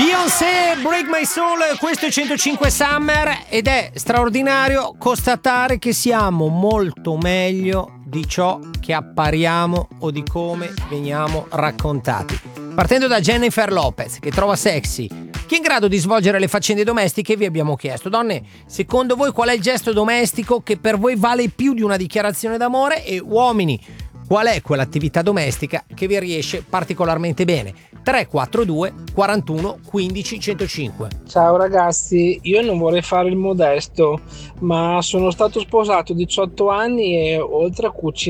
Beyoncé, Break My Soul, questo è 105 Summer ed è straordinario constatare che siamo molto meglio di ciò che appariamo o di come veniamo raccontati. Partendo da Jennifer Lopez, che trova sexy chi è in grado di svolgere le faccende domestiche, vi abbiamo chiesto: donne, secondo voi qual è il gesto domestico che per voi vale più di una dichiarazione d'amore? E uomini, qual è quell'attività domestica che vi riesce particolarmente bene? 342 41 15 105. Ciao ragazzi, io non vorrei fare il modesto, ma sono stato sposato 18 anni e oltre a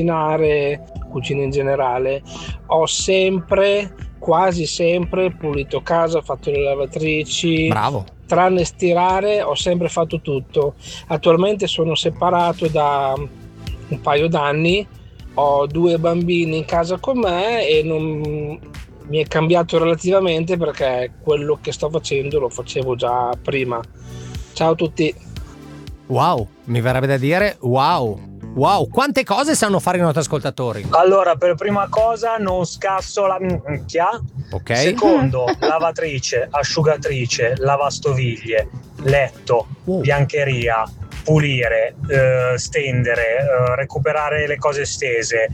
cucina in generale, ho sempre, quasi sempre pulito casa, fatto le lavatrici. Bravo. Tranne stirare, ho sempre fatto tutto. Attualmente sono separato da un paio d'anni, ho 2 bambini in casa con me e non mi è cambiato relativamente perché quello che sto facendo lo facevo già prima. Ciao a tutti. Wow, mi verrebbe da dire wow. Wow, quante cose sanno fare i nostri ascoltatori. Allora, per prima cosa non scasso la minchia. Ok. Secondo, lavatrice, asciugatrice, lavastoviglie, letto, biancheria, pulire, stendere, recuperare le cose stese,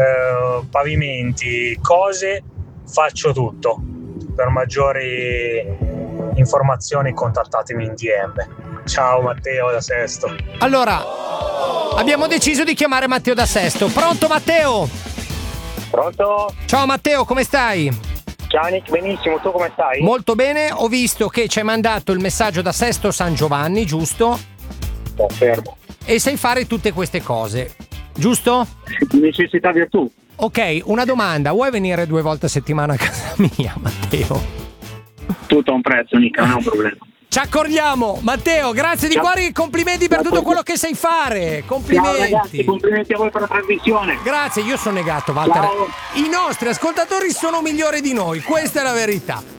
pavimenti, cose, faccio tutto. Per maggiori informazioni contattatemi in DM. Ciao Matteo da Sesto. Allora, abbiamo deciso di chiamare Matteo da Sesto. Pronto Matteo? Pronto? Ciao Matteo, come stai? Ciao Nick, benissimo, tu come stai? Molto bene, ho visto che ci hai mandato il messaggio da Sesto San Giovanni, giusto? Confermo. E sai fare tutte queste cose, giusto? Necessità virtù. Ok, una domanda, vuoi venire 2 volte a settimana a casa mia, Matteo? Tutto a un prezzo, Nick, non è un problema. Ci accordiamo, Matteo, grazie di cuore e complimenti per tutto quello che sai fare. Complimenti. Ciao ragazzi, complimenti a voi per la trasmissione. Grazie, io sono negato, Walter. Ciao. I nostri ascoltatori sono migliori di noi, questa è la verità.